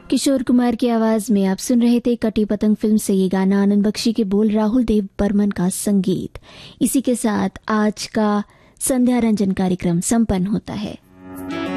किशोर कुमार की आवाज में आप सुन रहे थे कटी पतंग फिल्म से ये गाना। आनंद बख्शी के बोल, राहुल देव बर्मन का संगीत। इसी के साथ आज का संध्या रंजन कार्यक्रम संपन्न होता है।